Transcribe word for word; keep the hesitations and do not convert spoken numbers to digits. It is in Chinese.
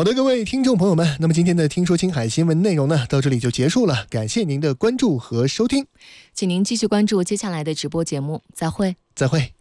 好的，各位听众朋友们，那么今天的听说青海新闻内容呢，到这里就结束了，感谢您的关注和收听， 请您继续关注接下来的直播节目，再会， 再会。